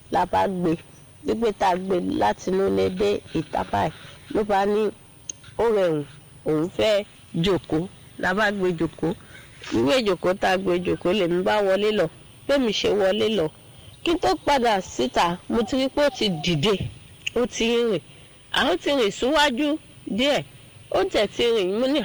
la bá gbé gbígbé tá a gbé láti inú ilé dé ìta báyìí ló bá ní ó rẹ̀hùn òun fẹ́ jókòó la bá gbé jókòó ìwé ìjókòó tá a gbé jókòó lèmi bá wọlé lọ bẹ́ẹ̀mi ṣe wọlé lọ kí n tó padà síta mo ti rí pé ó ti dìde ó ti rìn àwọn ti rìn síwájú díẹ̀ ó tẹ̀ ti rìn mo ní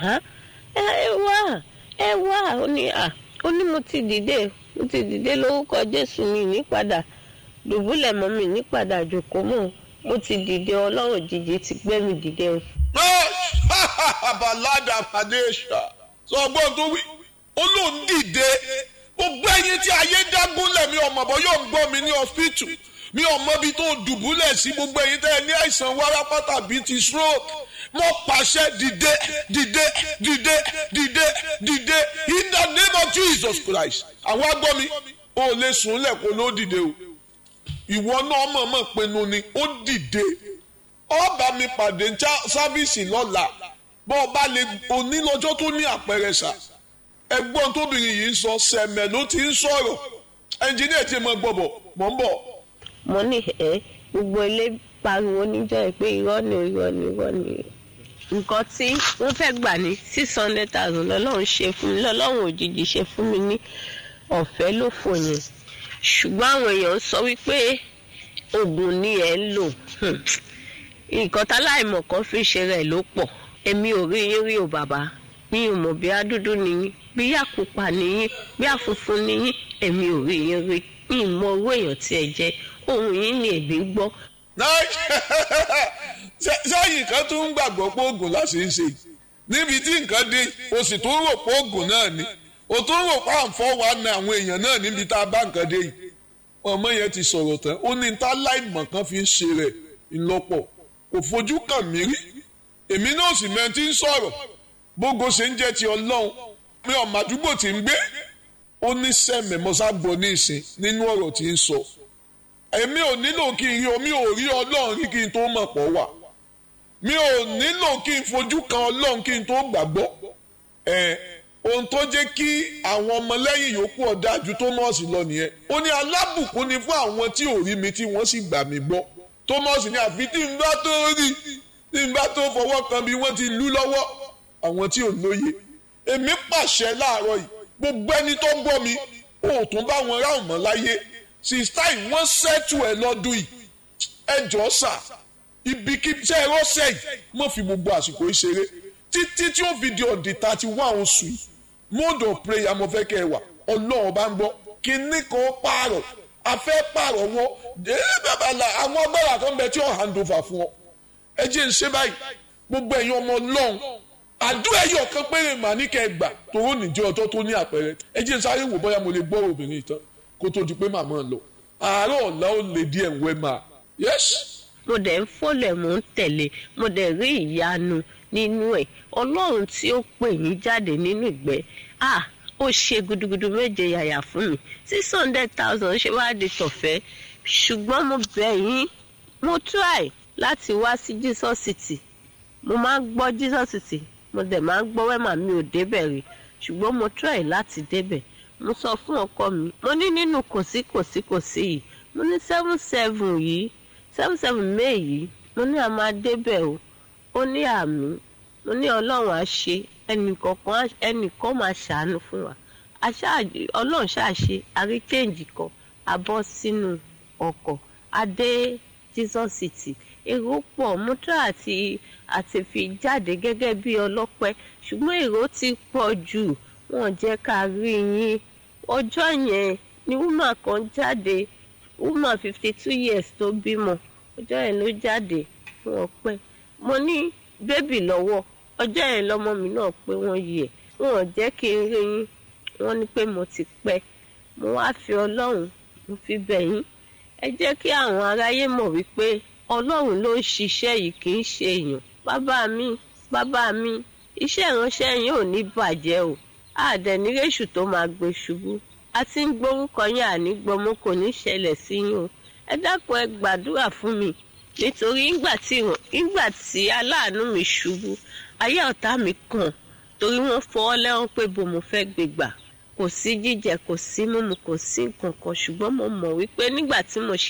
ẹ wá ó ní mo ti dìde lórúkọ Jésù mi ní padà dùbúlẹ̀ mọ́ mi ní padà jókòó mọ́ mo ti dìde Ọlọ́run jíjí ti gbé mi dìde o. balada padesha sọgbọ́n tó wí olóhùn dìde gbogbo ẹyin tí ayé dágúnlẹ̀ mi ọmọ bọ́ yóò gbọ́ mi ní hospital mi ọmọ bíi tó dùbúlẹ̀ sí gbogbo ẹyin tẹ́ ẹ ní àìsàn wárápá tàbí ti stroke mo pàṣẹ dìde in the name of Jesus Christ àwọn agbọ́ mi ò lè sùn lẹ́kọ̀ọ́ ló dìde o ìwọ náà mọ̀ọ́mọ̀ pinnu ni ó dìde ó bá mi pàdé sáfíìsì lọ́la bọ́ ọ bá lè onílọ́jọ́ tó ní àpẹẹrẹ sà ẹ̀gbọ́n tóbìnrin yìí ń sọ sẹ̀mẹ̀ ló ti ń sọ̀rọ̀ ẹnjìníà tí mo gbọ́ bọ̀ mọ̀ ń bọ̀. mo ní gbogbo ilé pariwo níjọ́ pé irọ́ ni nǹkan tí wọ́n fẹ́ gbà ní 600,000 lọ́lọ́run ṣe fún mi lọ́lọ́run òjijì ṣe fún mi ní ọ̀fẹ́ ló fò yẹn ṣùgbọ́n àwọn èèyàn sọ wípé oògùn ni ẹ̀ ń lò nǹkan táláìmọ̀ kan fi ṣe rẹ̀ ló pọ̀ èmi ò rí yín rí o bàbá mi ò mọ̀ bí adúdú ni yín bí àpupa ni yín bí àfunfun ni yín èmi ò rí yín rí mi mọ owó èèyàn tí ẹ jẹ ohun yín ni èmi gbọ́. sẹ́yìn kan tó ń gbàgbọ́ pé oògùn láti ń ṣe níbi tí nǹkan dé o sì tún rò pé oògùn náà ni o tún rò pé à ń fọwọ́ na àwọn èèyàn náà níbi tá a bá nǹkan dé yìí ọmọ yẹn ti sọ̀rọ̀ tán ó ní ta láìmọ̀ kan fi ń ṣe rẹ̀ ńlọ́pọ̀ kò fojú kàn mí rí èmi náà sì mẹ́rin tí ń sọ̀rọ̀ bógo ṣe ń jẹ́ ti Ọlọ́run pé ọmọ àdúgbò tí ń gbé ó ní sẹ́mẹ̀ mọ́sábọ̀ ní ìsìn nínú ọ̀rọ̀ tí ń sọ èmi ò nílò kí n rí omi ò rí Ọlọ́run rí kí n tó mọ̀ pọ̀ wà mi ò nílò kí n fojú kan Ọlọ́run kí n tó gbàgbọ́ ohun tó jẹ́ kí àwọn ọmọlẹ́yìn yòókù ọ̀dájú Tómọ́ọ̀sì lọ nìyẹn ó ní alábùkún ni fún àwọn tí ò rí mi tí wọ́n sì gbà mí gbọ́ Tómọ́ọ̀sì ní àfi tí n bá tó rí tí n bá tó fọwọ́ kan bí wọ́n ti lú lọ́wọ́ àwọn tí ò lóye èmi pàṣẹ láàárọ̀ yìí gbogbo ẹni tó gbọ́ mi ò tún bá wọn ráhùn mọ́ láyé sista yìí wọ́n ṣẹ́tù ẹ̀ lọ́dún yìí ẹ jọ̀ọ́ sà ibikíbi ṣe rọ́ṣẹ̀ yìí mọ̀ fi gbogbo àsìkò ìṣeré títí tí ó fi di ọ̀dì 31 oṣù yìí mode of prayer mo fẹ́ kẹ́ ẹ wà Ọlọ́run bá ń gbọ́ kíní kan pààrọ̀ afẹ́ pààrọ̀ wọn babalà àwọn agbára kan bẹ tí ó hand over fún ọ ẹ jẹ́ ń ṣe báyìí gbogbo ẹ̀yin ọmọ Ọlọ́run àdúrà ẹ̀yọ̀ kan péré mà ní kẹ́ ẹ gbà tòun nìjẹ́ ọjọ́ tó ní àpẹẹrẹ ẹ jẹ́ ń sáré wò bóyá mo lè gbọ́ obìnrin ìtàn kó tó di pé màmá ń lọ àárọ̀ ọ̀la ó lè díẹ̀ ń wẹ́ máa yes. mo dẹ̀ ń fọ́lẹ̀ mò ń tẹ̀lé mo dẹ̀ rí ìyanu nínú ẹ̀ Ọlọ́run tí ó pè yín jáde nínú ìgbẹ́ ó ṣe gudugudu méje yàyà fún mi 600,000 ṣe wá di tọ̀fẹ́ ṣùgbọ́n mo bẹ̀ yín mo try láti wá sí Jesus City mo máa ń gbọ́ Jesus City mo dẹ̀ máa ń gbọ́ wẹ́mà mi ò débẹ̀ rí ṣùgbọ́n mo try láti débẹ̀ mo sọ fún ọkọ mi mo ní nínú kòsí yìí mo ní 77 yìí 77 May yìí mo ní a máa débẹ̀ o ó ní àmì mo ní Ọlọ́run á ṣe ẹnìkan máa ṣàánú fún wa Ọlọ́run ṣàṣe àrí change kan a bọ́ sínú ọkọ̀ a dé Jesus City èrò pọ̀ mọ́tò àti fi jáde gẹ́gẹ́ bí ọlọ́pẹ́ ṣùgbọ́n èrò ti pọ̀ jù wọ́n jẹ́ ká rí yín ọjọ́ yẹn ni woman kan jáde woman 52 years tó bímọ ọjọ́ yẹn ló jáde fún ọpẹ́ mo ní bébì lọ́wọ́ ọjọ́ yẹn lọ́mọ mi náà pé wọ́n yẹ wọ́n jẹ́ kí n rí yín wọ́n ní pé mo ti pẹ́ mo wá fi Ọlọ́run mo fi bẹ̀ yín ẹ jẹ́ kí àwọn aráyé mọ̀ wípé Ọlọ́run ló ń ṣiṣẹ́ yìí kì í ṣe èèyàn bàbá mi iṣẹ́ ìránṣẹ́ yín ò ní bàjẹ́ o àdẹ̀nírèṣù tó máa gbé ṣubú a ti ń gbórúkọ yín àní gbọmọ kò ní ṣẹlẹ̀ sí yín o ẹ dákun ẹ gbàdúrà fún mi nítorí ìgbà tí aláàánú mi ṣubú ayé ọ̀tá mi kàn torí wọ́n fọwọ́ lẹ́wọ̀n pé bó mo fẹ́ gbégbà kò sí jíjẹ kò sí mímu kò sí nǹkan kan ṣùgbọ́n mo mọ̀ wípé nígbà tí mo ṣe